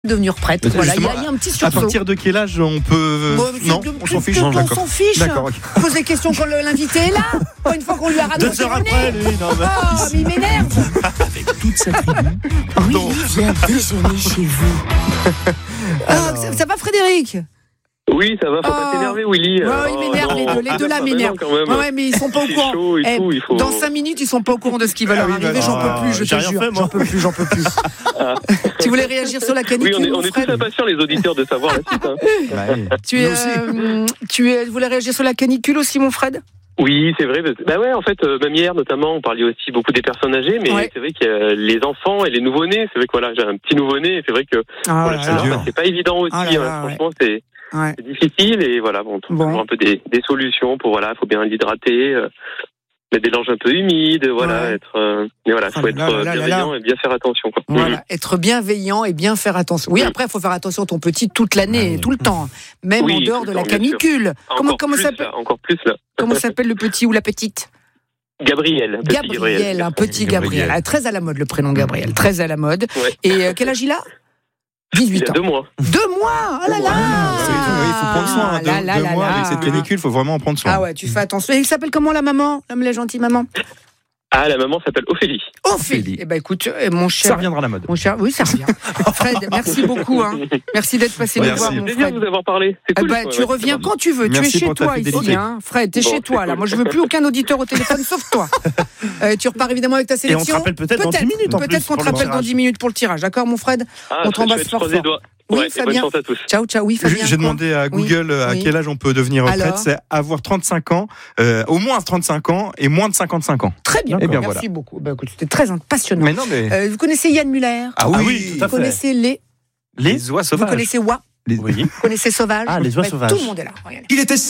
devenir prêtre. Voilà, il y a un petit sursaut. À partir de quel âge on peut... Non, on s'en fiche. On s'en fiche. D'accord, okay. Pose des questions quand l'invité est là. Pas une fois qu'on lui a ramené. 2 heures après, lui, non, mais... Oh, mais il m'énerve. Avec toute sa tribu, Pardon. Willy vient déjeuner chez vous. Ah, ça va, Frédéric? Oui, ça va, faut pas t'énerver, Willy. Il m'énerve, les deux là m'énervent. Ouais, mais ils sont pas au courant. Chaud et tout, il faut... Dans 5 minutes, ils sont pas au courant de ce qui va leur arriver. J'en peux plus, je te jure. J'en peux plus. Tu voulais réagir sur la canicule? Oui, on est tous impatients, les auditeurs, de savoir la suite. Hein. Tu voulais réagir sur la canicule aussi, mon Fred? Oui, c'est vrai. Bah ouais, en fait, même hier, notamment, on parlait aussi beaucoup des personnes âgées, mais c'est vrai que les enfants et les nouveau-nés, c'est vrai que voilà, j'ai un petit nouveau-né, et c'est vrai que pour la chaleur, c'est pas évident aussi. Franchement, c'est difficile, et voilà, on trouve toujours un peu des solutions pour, voilà, faut bien l'hydrater, mettre des langes un peu humides, voilà, faut être bienveillant et bien faire attention, quoi. Voilà, être bienveillant et bien faire attention. Oui, après, il faut faire attention à ton petit toute l'année, tout le temps, même en dehors de la canicule. Comment s'appelle? Encore plus, là. Comment s'appelle le petit ou la petite? Gabriel, un petit Gabriel. Ah, très à la mode, le prénom Gabriel, très à la mode. Ouais. Et quel âge il a? 18 ans. 2 mois. 2 mois. Oh là là. Il faut prendre soin de mois avec cette canicule, il faut vraiment en prendre soin. Ah ouais, tu fais attention. Et il s'appelle comment, la maman? La gentille maman? Ah, la maman s'appelle Ophélie. Eh ben écoute, mon cher... Ça reviendra à la mode. Mon cher, oui, ça revient. Fred, merci beaucoup. Merci d'être passé nous voir, mon Fred. C'est bien de vous avoir parlé. C'est cool. Tu reviens quand tu veux. Merci, tu es chez toi ici. Fred, t'es chez toi, là. Moi, je veux plus aucun auditeur au téléphone, sauf toi. Tu repars évidemment avec ta sélection. Et on te rappelle peut-être dans 10 minutes. Peut-être qu'on te rappelle dans 10 minutes pour le tirage. D'accord, mon Fred? On t'embrasse fort. Oui, Fabien. Ciao, oui, Fabien. J'ai demandé à Google à quel âge on peut devenir prêtre. C'est avoir 35 ans, au moins 35 ans et moins de 55 ans. Très bien, merci beaucoup. Écoute, c'était très passionnant. Mais non, mais... vous connaissez Yann Muller? Ah oui, tout à fait. Vous connaissez les oies sauvages? Vous connaissez Oie? Oui. Vous connaissez Sauvage? Ah, les oies sauvages. Tout le monde est là. Regardez. Il était